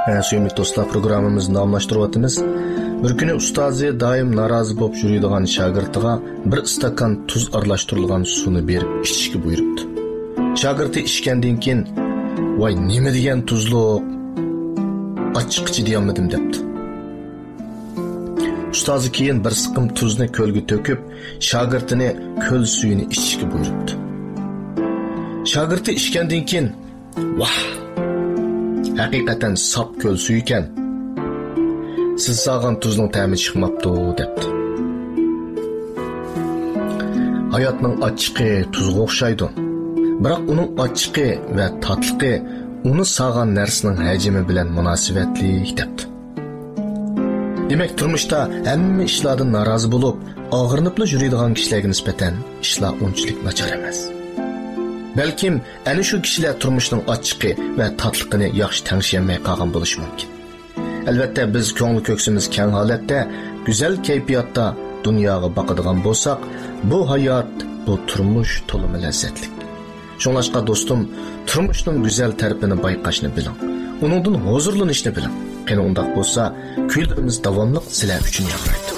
Suyumli do'stlar, programmamizni davomlashtiryapmiz. Bir kuni ustozi doim norozi bo'lib yuradigan shogirdiga bir stakan tuz aralashtirilgan suvni berib ichishga buyuribdi. Shogirdi ichgandan keyin, "Voy, nima degan tuzliq? Achchiq chidayolmadim" debdi. Ustozi keyin bir siqim tuzni ko'lga to'kib, shogirdini ko'l suyini ichishga buyuribdi. Shogirdi ichgandan keyin, "Vah! Haqiqatan sap ko'l suyu ekan. Siz sağan tuzning ta'mi chiqmabdi" debdi. Hayotning achchiqi tuzga o'xshaydi. Biroq uning achchiqi va tatligi uni sağan narsaning hajmi bilan munosabatli debdi. Demak, turmushda hamma ishlardan norozi bo'lib, og'rinibli yuradigan kishilarga nisbatan ishlar unchalik nachar emas. Balkim ana shu kishilar turmushning achchiqi va tatligini yaxshi tangshiyanmay qolgan bo'lishi mumkin. Albatta, biz ko'ngli ko'ksimiz keng holatda, go'zal kayfiyatda dunyoga boqadigan bo'lsak, bu hayot, bu turmush to'liq lazzatli. Shunlashqa do'stim, turmushning go'zal tarafini bayqashni biling. Uningdan huzurlanishni biling. Qani undaq bo'lsa, kuylarimiz davomli sizlar uchun yog'raydi.